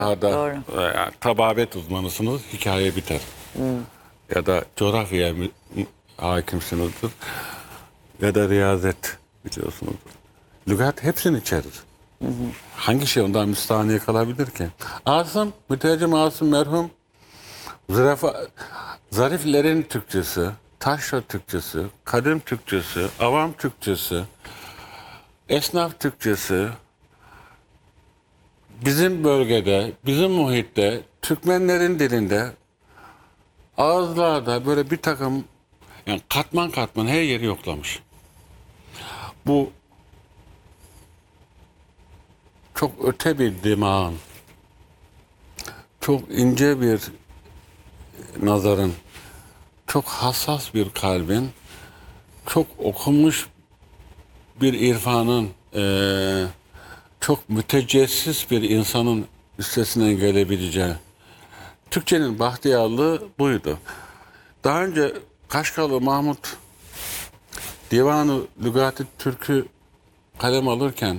Doğru. Tababet uzmanısınız, hikaye biter. Ya da coğrafyaya hakimsinizdir. Ya da riyazet biliyorsunuzdur. Lügat hepsini içerir. Hangi şey ondan müstahane kalabilir ki? Asım, mütercim Asım merhum, zariflerin Türkçesi, taşra Türkçesi, kadim Türkçesi, avam Türkçesi, esnaf Türkçesi, bizim bölgede, bizim muhitte, Türkmenlerin dilinde, ağızlarda böyle bir takım, yani katman katman her yeri yoklamış. Bu çok öte bir dimağın, çok ince bir nazarın, çok hassas bir kalbin, çok okumuş bir irfanın, çok mütecessis bir insanın üstesinden gelebileceği. Türkçenin bahtiyarlığı buydu. Daha önce Kaşgarlı Mahmut Divan-ı Lügat-ı Türk'ü kalem alırken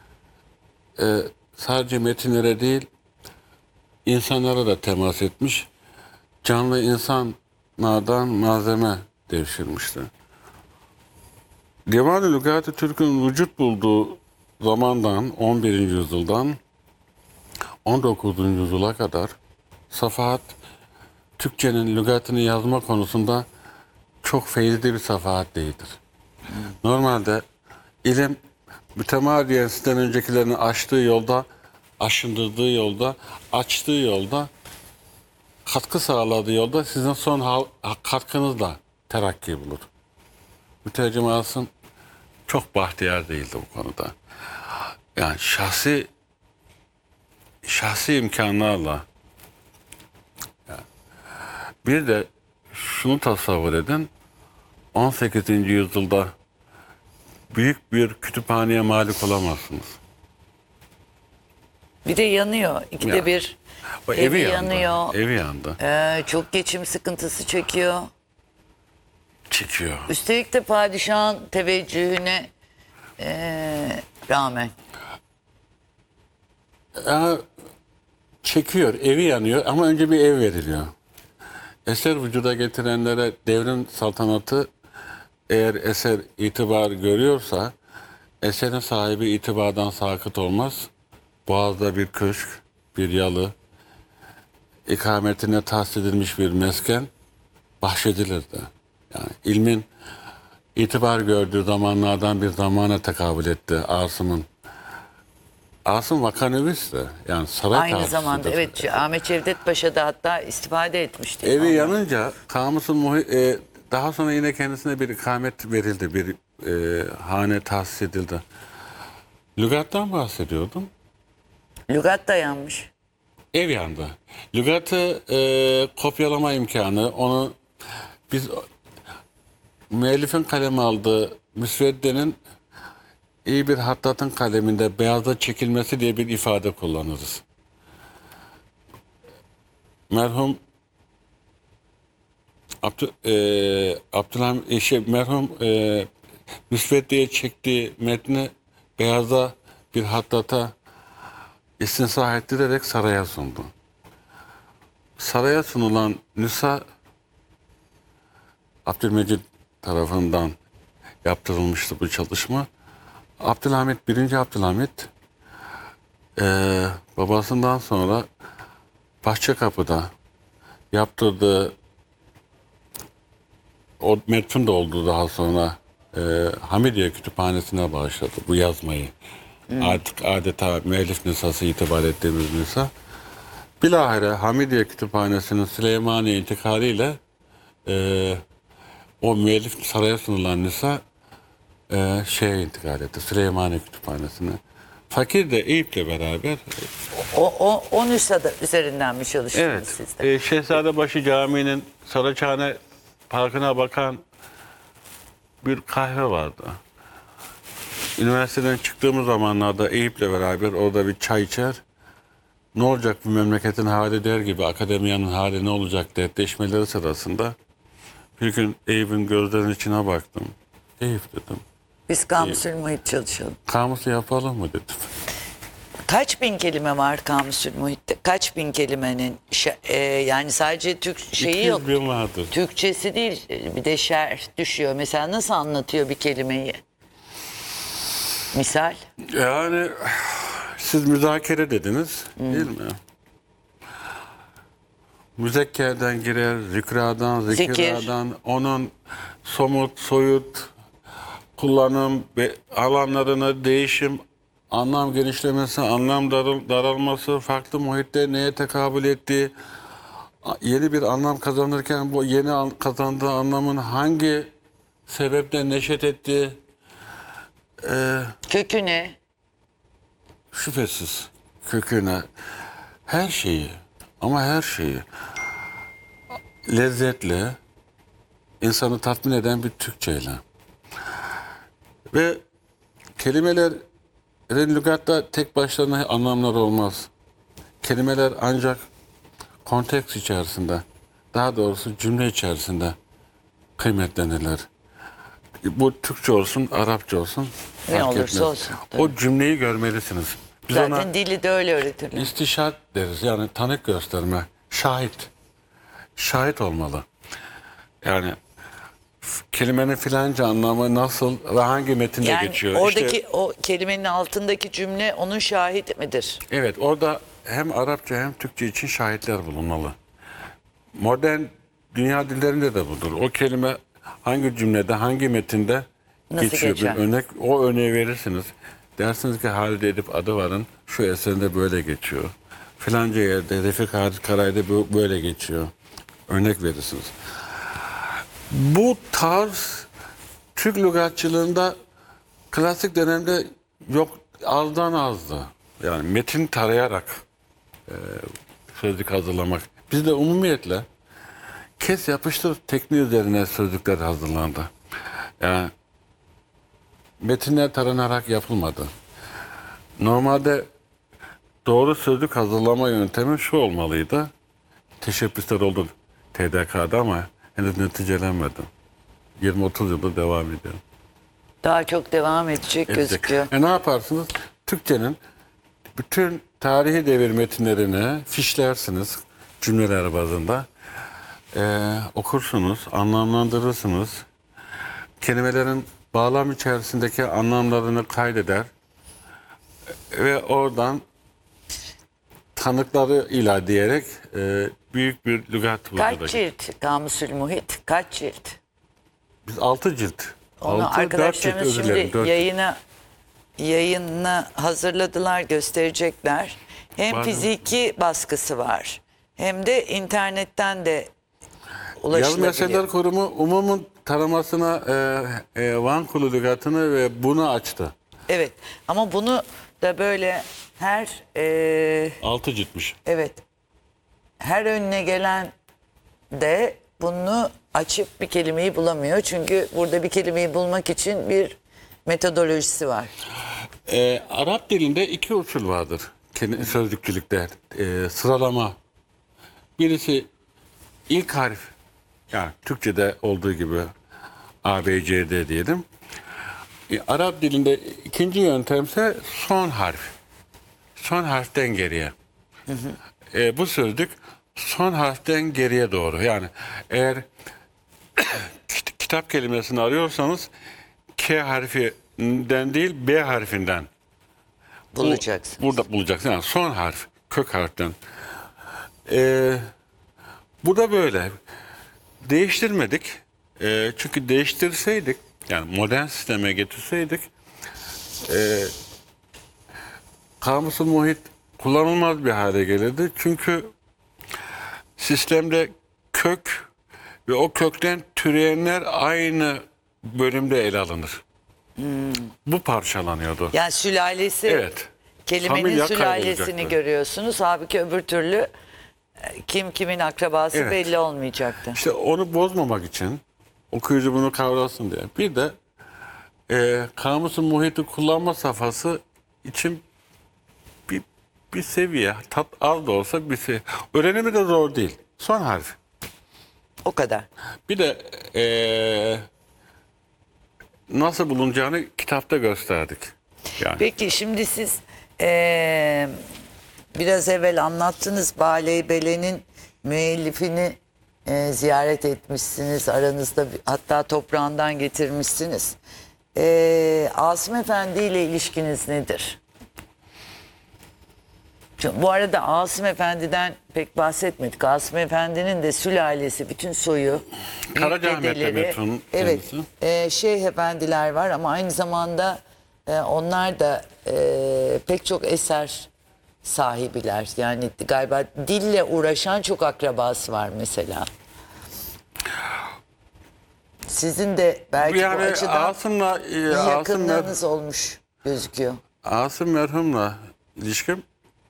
sadece metinlere değil, insanlara da temas etmiş. Canlı insanlardan malzeme devşirmişti. Divan-ı Lügat-ı Türk'ün vücut bulduğu zamandan, 11. yüzyıldan 19. yüzyıla kadar Safahat, Türkçenin lügatını yazma konusunda çok feyizli bir safahat değildir. Normalde ilim mütemadiyen sizden öncekilerini aştığı yolda, aşındırdığı yolda, açtığı yolda, katkı sağladığı yolda sizin son katkınızla terakki bulur. Mütercim Asım çok bahtiyar değildi bu konuda. Yani şahsi imkanlarla, yani bir de şunu tasavvur edin, 18. yüzyılda büyük bir kütüphaneye malik olamazsınız. Bir de yanıyor. İkide Ya, bir o evi yandı, yanıyor. evi yandı. Çok geçim sıkıntısı çekiyor. Çekiyor. Üstelik de padişahın teveccühüne rağmen. Çekiyor, evi yanıyor ama önce bir ev veriliyor. Eser vücuda getirenlere devrin saltanatı, eğer eser itibar görüyorsa, eserin sahibi itibardan sakıt olmaz. Boğaz'da bir köşk, bir yalı, ikametine tahsis edilmiş bir mesken bahşedilirdi. Yani ilmin itibar gördüğü zamanlardan bir zamana tekabül etti Asım'ın. Asım vakanevisti. Yani saray Aynı tarihçisidir. zamanda evet Ahmet Cevdet Paşa da hatta istifade etmişti. Evi ondan. yanınca kamusun daha sonra yine kendisine bir ikamet verildi. Bir hane tahsis edildi. Lügattan bahsediyordum. Lügat dayanmış. Ev yandı. Lügatı kopyalama imkanı, onu biz müellifin kaleme aldığı Müsvedde'nin iyi bir hattatın kaleminde beyazda çekilmesi diye bir ifade kullanırız. Merhum merhum Müsvedde'ye çektiği metni beyaza bir hattata istinsah ettirerek saraya sundu. Saraya sunulan nüsa Abdülmecid tarafından yaptırılmıştı bu çalışma. Abdülhamit, 1. Abdülhamit babasından sonra Bahçekapı'da yaptırdığı, o metfun da oldu daha sonra, Hamidiye Kütüphanesi'ne başladı bu yazmayı. Artık adeta müellif nüshası itibar ettiğimiz nüsha. Bilahare Hamidiye Kütüphanesi'nin Süleymaniye intikaliyle o müellif saraya sunulan nüsha şeye intikal etti, Süleymaniye Kütüphanesi'ne. Fakir de Eyüp'le beraber. O nüshada üzerinden mi çalıştınız siz de? Şehzadebaşı Camii'nin Saraçhane Parkı'na bakan bir kahve vardı. Üniversiteden çıktığımız zamanlarda Eyüp'le beraber orada bir çay içer. Ne olacak bu memleketin hali der gibi akademiyanın hali ne olacak dertleşmeleri sırasında bir gün Eyüp'ün gözlerinin içine baktım. Eyüp dedim. Biz Kamusül Muhit çalışalım. Kamusu yapalım mı dedim. Kaç bin kelime var Kamusül Muhit'te? kaç bin kelimenin yani sadece Türk şeyi yok. 200 bin vardır. Türkçesi değil, bir de şer düşüyor. Mesela nasıl anlatıyor bir kelimeyi? Misal? Yani siz müzakere dediniz değil mi? Müzekkerden girer, zikradan, Zikir. zikiradan, onun somut, soyut kullanım ve alanlarına değişim, anlam genişlemesi, anlam daralması, farklı muhitte neye tekabül ettiği, yeni bir anlam kazanırken bu yeni kazandığı anlamın hangi sebepten neşet ettiği, Kökü ne? şüphesiz köküne her şeyi ama her şeyi lezzetle insanı tatmin eden bir Türkçeyle. Ve kelimelerin lügatta tek başlarına anlamları olmaz. Kelimeler ancak konteks içerisinde, daha doğrusu cümle içerisinde kıymetlenirler. Bu Türkçe olsun, Arapça olsun Ne fark olursa etmez. olsun, tabii. O cümleyi görmelisiniz. Biz Zaten ona dili de öyle öğretirler. istişat deriz. Yani tanık gösterme, şahit. Şahit olmalı. Yani kelimenin filanca anlamı nasıl ve hangi metinde Yani geçiyor? oradaki İşte, o kelimenin altındaki cümle onun şahit midir? evet, orada hem Arapça hem Türkçe için şahitler bulunmalı. Modern dünya dillerinde de budur. O kelime hangi cümlede, hangi metinde Nasıl geçiyor? geçer? Bir örnek, o örneği verirsiniz. Dersiniz ki Halide Edip Adıvar'ın şu eserinde böyle geçiyor. Filanca yerde Refik Halit Karay'da böyle geçiyor. Örnek verirsiniz. Bu tarz Türk lügatçılığında klasik dönemde yok, azdan azdı. Yani metin tarayarak sözlük hazırlamak. Bizde umumiyetle kes yapıştır tekniği üzerine sözlükler hazırlandı. Yani metinler taranarak yapılmadı. Normalde doğru sözlük hazırlama yöntemi şu olmalıydı. Teşebbüsler oldu TDK'da ama henüz neticelenmedi. 20-30 yıldır devam ediyor. Daha çok devam edecek gözüküyor. Ne yaparsınız? Türkçenin bütün tarihi devir metinlerini fişlersiniz cümleler bazında. Okursunuz, anlamlandırırsınız. Kelimelerin bağlam içerisindeki anlamlarını kaydeder. Ve oradan tanıkları ilah diyerek büyük bir lügat Kaç vücuda. cilt Kamusül Muhit? Kaç cilt? Biz 6 cilt. Onu 6, 4 cilt arkadaşlarımız özür dilerim. şimdi 4 yayına hazırladılar, gösterecekler. Hem Var mı? fiziki baskısı var hem de internetten de Yazım ulaşılabiliyor. Eserler Kurumu umumun taramasına Van Kulu lügatını ve bunu açtı. Evet ama bunu da böyle her 6 ciltmiş. evet her önüne gelen de bunu açıp bir kelimeyi bulamıyor. Çünkü burada bir kelimeyi bulmak için bir metodolojisi var. Arap dilinde 2 usul vardır sözlükçülükte. Sıralama. Birisi ilk harf. Yani Türkçe'de olduğu gibi A, B, C, D diyelim. Arap dilinde ikinci yöntemse son harf. Son harften geriye. Bu sözlük son harften geriye doğru. Yani eğer kitap kelimesini arıyorsanız K harfinden değil B harfinden Bulacaksın. burada bulacaksın. Yani son harf, kök harften. Bu da böyle. Değiştirmedik. Çünkü değiştirseydik, yani modern sisteme getirseydik, kamusul muhit kullanılmaz bir hale gelirdi. Çünkü sistemde kök ve o kökten türeyenler aynı bölümde ele alınır. Bu parçalanıyordu. Yani sülalesi, Evet. kelimenin Familya sülalesini kaybolacaktı. görüyorsunuz. Halbuki öbür türlü kim kimin akrabası Evet. belli olmayacaktı. İşte onu bozmamak için, okuyucu bunu kavrasın diye. Bir de kamusun muhiti kullanma safhası için bir seviye, tat az da olsa bir seviye. Öğrenimi de zor değil. Son harf. O kadar. Bir de nasıl bulunacağını kitapta gösterdik. Yani Peki şimdi siz biraz evvel anlattınız. Baleybele'nin müellifini ziyaret etmişsiniz. Aranızda hatta toprağından getirmişsiniz. Asım Efendi ile ilişkiniz nedir? Bu arada Asım Efendi'den pek bahsetmedik. Asım Efendi'nin de sülalesi, bütün soyu, Karacaahmet'te metronun evet, kendisi. Şeyh Efendiler var ama aynı zamanda onlar da pek çok eser sahibiler. Yani galiba dille uğraşan çok akrabası var mesela. Sizin de belki bu Yani açıdan Asım'la yakınlığınız olmuş gözüküyor. Asım merhumla ilişkim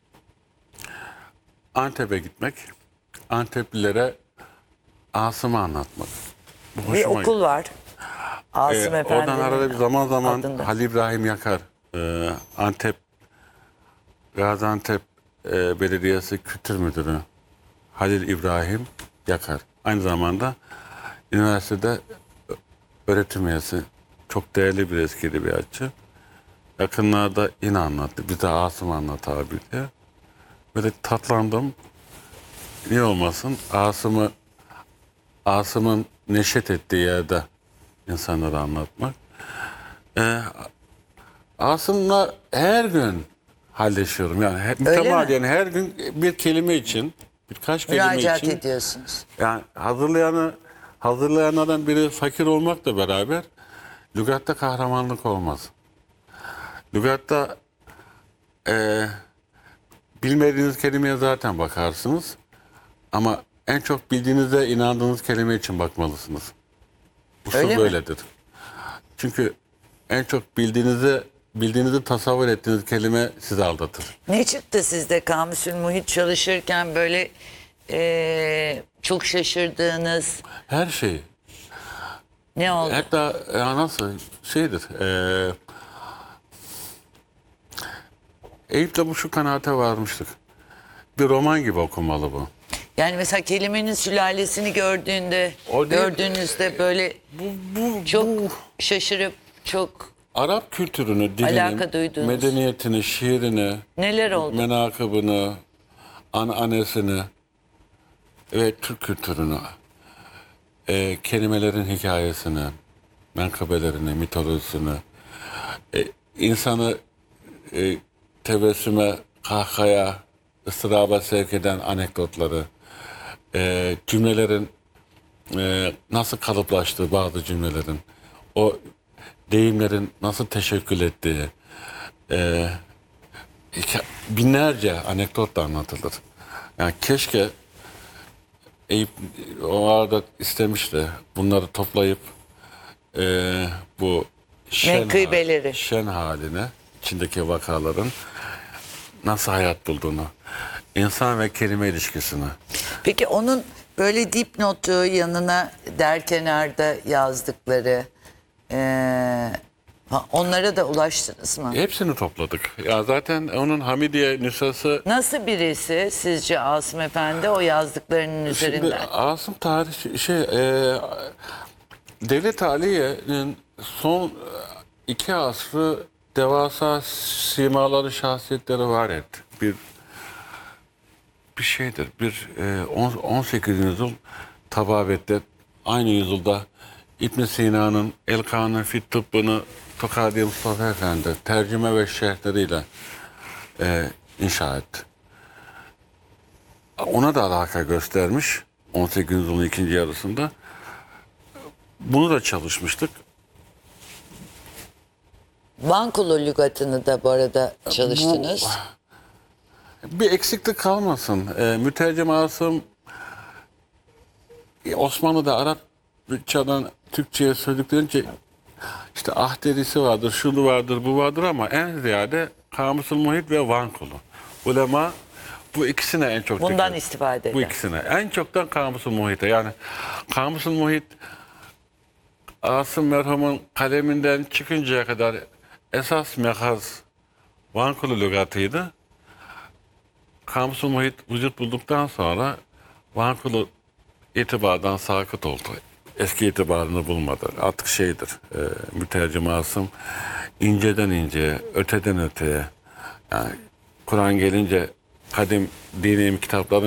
Antep'e gitmek, Anteplilere Asım'ı anlatmak. Bu Bir hoşuma okul gitti. var. Asım Efendi'nin Oradan arada bir zaman adında. Halil İbrahim Yakar, Antep, Gaziantep Belediyesi Kültür Müdürü Halil İbrahim Yakar. Aynı zamanda üniversitede öğretim üyesi. Çok değerli bir eski edebiyatçı. Yakınlarda yine anlattı. Bir de Asım anlat abi diye. Böyle tatlandım. Niye olmasın? Asım'ın neşet ettiği yerde insanlara anlatmak. Asım'la her gün halleşiyorum. Yani mütemadiyen her gün bir kelime için, birkaç kelime Müracaat için. ediyorsunuz. Yani hazırlayanlardan biri fakir olmakla beraber lügatta kahramanlık olmaz. Lügatta bilmediğiniz kelimeye zaten bakarsınız. Ama en çok bildiğinizde inandığınız kelime için bakmalısınız. Usul Öyle mi? böyledir. Çünkü en çok bildiğinizi tasavvur ettiğiniz kelime sizi aldatır. Ne çıktı sizde Kamusül Muhit çalışırken böyle çok şaşırdığınız Her şey. ne oldu? Hatta nasıl şeydir. Eyüp'le bu şu kanaate varmıştık. Bir roman gibi okumalı bu. Yani mesela kelimenin sülalesini O değil. gördüğünüzde böyle çok şaşırıp çok Arap kültürünü, Alaka dilini, duydunuz. medeniyetini, şiirini, neler oldu? menakıbını, ananesini ve Türk kültürünü, kelimelerin hikayesini, menkıbelerini, mitolojisini, insanı tebessüme, kahkahaya, ıstıraba sevk eden anekdotları, cümlelerin nasıl kalıplaştığı bazı cümlelerin, o deyimlerin nasıl teşekkül ettiği, binlerce anekdot da anlatılır. Yani keşke Eyüp o arada istemişti bunları toplayıp bu Menkıbeleri. şen haline, içindeki vakaların nasıl hayat bulduğunu, insan ve kelime ilişkisini. Peki onun böyle dipnotu yanına derkenarda yazdıkları onlara da ulaştınız mı? Hepsini topladık. Ya zaten onun Hamidiye nüshası. Nasıl birisi sizce Asım Efendi o yazdıklarının Şimdi üzerinden? Asım tarih Devlet Aliye'nin son 2 asrı devasa simaları, şahsiyetleri var etti. Bir şeydir. 18. yüzyıl tababette, aynı yüzyılda İbn Sina'nın El-Kanun Fit Tıbbı'nı Tokadi Mustafa Efendi tercüme ve şerhleriyle inşa etti. Ona da alaka göstermiş 18. yüzyılın ikinci yarısında. Bunu da çalışmıştık. Bankolo lügatını da bu arada çalıştınız. Bir eksiklik kalmasın. Mütercim Asım Osmanlı'da Arapçadan Türkçe'ye söylediklerinde işte ahderisi vardır, şunu vardır, bu vardır ama en ziyade Kamusül Muhit ve Vankulu. Ulema bu ikisine en çok Bundan dikkat- istifade eder. Bu ikisine. En çoktan Kamusül Muhit'e. Yani Kamusül Muhit Asım merhumun kaleminden çıkıncaya kadar esas mekaz Vankulu lügatıydı. Kamusül Muhit vücut bulduktan sonra Vankulu itibardan sakıt oldu. Eski itibarını bulmadı. Artık mütercim Asım inceden inceye, öteden öteye. Yani Kur'an gelince kadim dini kitapların